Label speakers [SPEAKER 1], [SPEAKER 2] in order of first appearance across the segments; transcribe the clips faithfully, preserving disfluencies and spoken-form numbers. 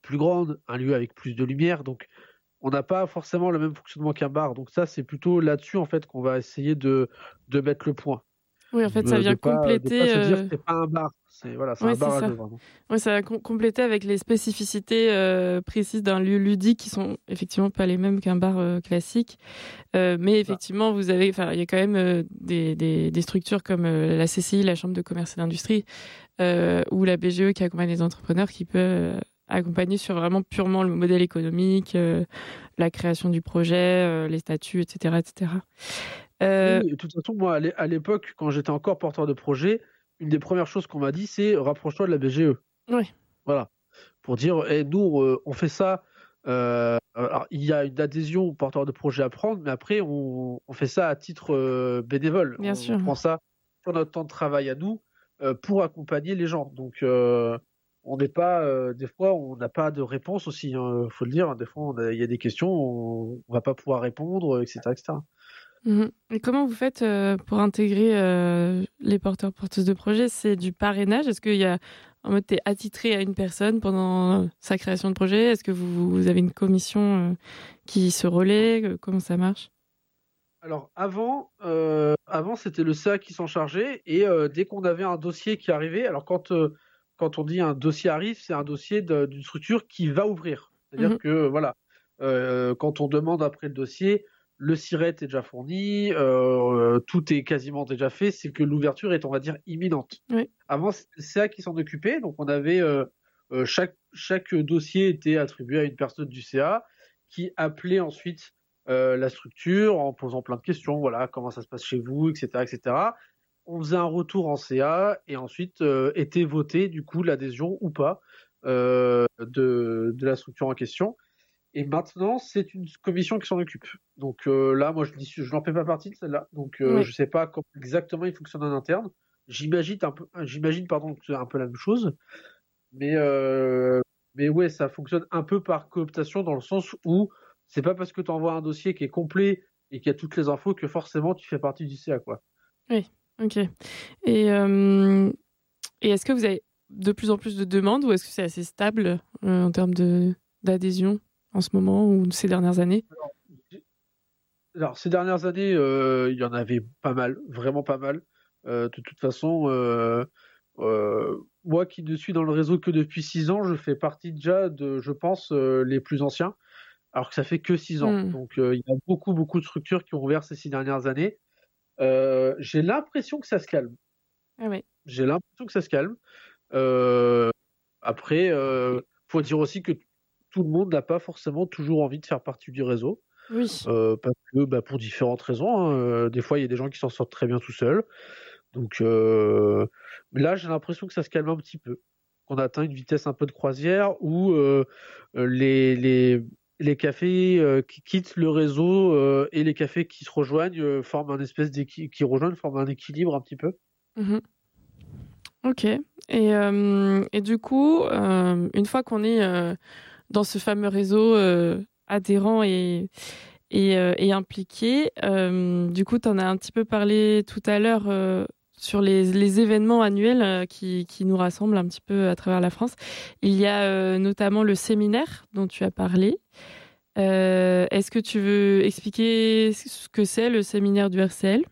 [SPEAKER 1] plus grande, un lieu avec plus de lumière. Donc, on n'a pas forcément le même fonctionnement qu'un bar. Donc ça, c'est plutôt là-dessus en fait qu'on va essayer de de mettre le point.
[SPEAKER 2] Oui, en fait, ça
[SPEAKER 1] De de
[SPEAKER 2] vient
[SPEAKER 1] pas de pas
[SPEAKER 2] compléter,
[SPEAKER 1] se dire:
[SPEAKER 2] heu
[SPEAKER 1] «C'est pas un bar». C'est voilà, c'est
[SPEAKER 2] Ouais,
[SPEAKER 1] un
[SPEAKER 2] c'est
[SPEAKER 1] bar à
[SPEAKER 2] ça.
[SPEAKER 1] jeux vraiment.
[SPEAKER 2] Ouais, ça va com compléter avec les spécificités, heu, précises d'un lieu ludique qui sont effectivement pas les mêmes qu'un bar, heu, classique. Heu, mais
[SPEAKER 1] Ça.
[SPEAKER 2] effectivement, vous avez enfin, il y a quand même, heu, des des des structures comme, heu, la C C I, la Chambre de commerce et d'industrie, heu, ou la B G E qui accompagne les entrepreneurs, qui peut, heu, accompagner sur vraiment purement le modèle économique, heu, la création du projet, heu, les statuts, et cetera, et cetera.
[SPEAKER 1] Oui,
[SPEAKER 2] Heu
[SPEAKER 1] de toute façon, moi, à l'é à l'époque, quand j'étais encore porteur de projet, une des premières choses qu'on m'a dit, c'est: «Rapproche-toi de la B G E».
[SPEAKER 2] Ouais.
[SPEAKER 1] Voilà, pour dire: «Eh, nous, heu, on fait ça, heu, alors il y a une adhésion aux porteurs de projet à prendre, mais après on on fait ça à titre, heu, bénévole.
[SPEAKER 2] Bien
[SPEAKER 1] On
[SPEAKER 2] sûr.
[SPEAKER 1] prend ça sur notre temps de travail à nous, heu, pour accompagner les gens». Donc heu, on n'est pas, heu, des fois, on n'a pas de réponse aussi, hein, faut le dire. Des fois, on a il y a des questions, on on va pas pouvoir répondre, et cetera, et cetera.
[SPEAKER 2] Mmh mh. Et comment vous faites, heu, pour intégrer, heu, les porteurs, porteuses de projets? C'est du parrainage? Est-ce qu'il y a en mode, tu es attitré à une personne pendant sa création de projet? Est-ce que vous vous avez une commission, heu, qui se relaie? Heu, comment ça marche?
[SPEAKER 1] Alors avant, heu, avant c'était le C A qui s'en chargeait et heu, dès qu'on avait un dossier qui arrivait alors quand, heu, quand on dit un dossier arrive, c'est un dossier de d'une structure qui va ouvrir.
[SPEAKER 2] Mmh
[SPEAKER 1] C'est-à-dire
[SPEAKER 2] mh.
[SPEAKER 1] que voilà, heu, quand on demande après le dossier, le SIRET est déjà fourni, heu, tout est quasiment déjà fait, c'est que l'ouverture est, on va dire, imminente.
[SPEAKER 2] Oui.
[SPEAKER 1] Avant, c'était le C A qui s'en occupait, donc on avait, heu heu, chaque chaque dossier était attribué à une personne du C A qui appelait ensuite, heu, la structure en posant plein de questions. Voilà: «Comment ça se passe chez vous?» et cetera, et cetera. On faisait un retour en C A et ensuite, heu, était votée du coup l'adhésion ou pas, heu, de de la structure en question. Et maintenant, c'est une s commission qui s'en occupe. Donc heu, là, moi, je n'y suis je n'en fais pas partie de celle-là. Donc heu,
[SPEAKER 2] Oui.
[SPEAKER 1] je sais pas comment exactement il fonctionne en interne. J'imagite un peu j'imagine pardon que c'est un peu la même chose. Mais heu, mais ouais, ça fonctionne un peu par cooptation dans le sens où c'est pas parce que tu envoies un dossier qui est complet et qui a toutes les infos que forcément tu fais partie du C A, quoi.
[SPEAKER 2] Oui, OK. Et hem et est-ce que vous avez de plus en plus de demandes ou est-ce que c'est assez stable, heu, en termes de d'adhésion en ce moment ou ces dernières années?
[SPEAKER 1] Alors, j'ai alors ces dernières années, heu, il y en avait pas mal, vraiment pas mal. Heu, de toute façon, heu heu, moi qui ne suis dans le réseau que depuis six ans, je fais partie déjà de, je pense, heu, les plus anciens, alors que ça fait que six ans.
[SPEAKER 2] Mmh.
[SPEAKER 1] Donc heu, il y a beaucoup, beaucoup de structures qui ont ouvert ces six dernières années. Heu, j'ai l'impression que ça se calme.
[SPEAKER 2] Ah ouais.
[SPEAKER 1] J'ai l'impression que ça se calme. Heu, après, heu, faut dire aussi que tout le monde n'a pas forcément toujours envie de faire partie du réseau,
[SPEAKER 2] Oui.
[SPEAKER 1] heu, parce que, bah, pour différentes raisons, hein, heu, des fois, il y a des gens qui s'en sortent très bien tout seuls. Donc heu, là, j'ai l'impression que ça se calme un petit peu, qu'on atteint une vitesse un peu de croisière où, heu heu, les les les cafés, heu, qui quittent le réseau, heu et les cafés qui se rejoignent, heu, forment un espèce d'équi qui rejoignent, forment un équilibre un petit peu.
[SPEAKER 2] Mmh mh. OK. Et hem et du coup, hem, une fois qu'on est, heu, dans ce fameux réseau, heu, adhérent et et heu et impliqué, hem, du coup, tu en as un petit peu parlé tout à l'heure, heu, sur les les événements annuels, heu, qui qui nous rassemblent un petit peu à travers la France. Il y a, heu, notamment le séminaire dont tu as parlé. Heu, est-ce que tu veux expliquer c ce que c'est le séminaire du R C L?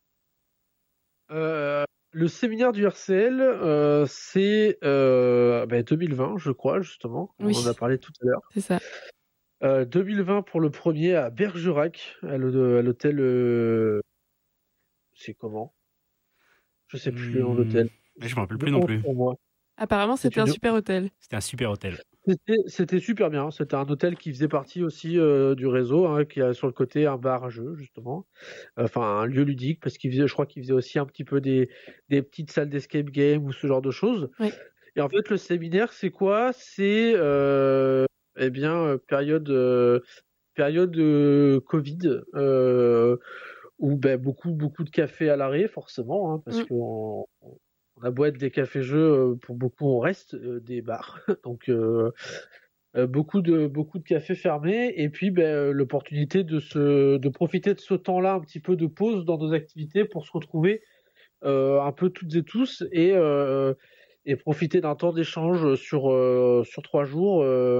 [SPEAKER 1] Heu, le séminaire du R C L, heu, c'est, heu, bah, deux mille vingt, je crois, justement, on en a
[SPEAKER 2] Oui,
[SPEAKER 1] parlé tout à l'heure.
[SPEAKER 2] c'est ça.
[SPEAKER 1] Heu, deux mille vingt pour le premier à Bergerac, à l'hô à l'hôtel, heu c'est comment? Je sais plus le nom de
[SPEAKER 3] Mmh,
[SPEAKER 1] l'hôtel.
[SPEAKER 3] mais je
[SPEAKER 1] J'ai
[SPEAKER 3] me rappelle
[SPEAKER 1] une
[SPEAKER 3] plus non
[SPEAKER 1] honte
[SPEAKER 3] plus.
[SPEAKER 1] pour moi.
[SPEAKER 2] Apparemment,
[SPEAKER 1] C'est
[SPEAKER 2] c'était un
[SPEAKER 1] une
[SPEAKER 2] super hôtel.
[SPEAKER 3] C'était un super hôtel.
[SPEAKER 1] C'était c'était super bien. C'était un hôtel qui faisait partie aussi, heu, du réseau, hein, qui a sur le côté un bar à jeux, justement. Enfin, un lieu ludique parce qu'il faisait je crois qu'il faisait aussi un petit peu des des petites salles d'escape game ou ce genre de choses.
[SPEAKER 2] Oui.
[SPEAKER 1] Et en fait, le séminaire, c'est quoi? C'est, heu et bien, heu, période, heu, période, heu, covid, heu, où, bah, beaucoup, beaucoup de cafés à l'arrêt forcément, hein, parce
[SPEAKER 2] Mmh.
[SPEAKER 1] qu'on on on a beau être des cafés-jeux, heu, pour beaucoup, on reste, heu, des bars. Donc heu heu, beaucoup de beaucoup de cafés fermés et puis, beh, heu, l'opportunité de se de profiter de ce temps-là, un petit peu de pause dans nos activités pour se retrouver, heu, un peu toutes et tous et heu et profiter d'un temps d'échange sur, heu, sur trois jours, heu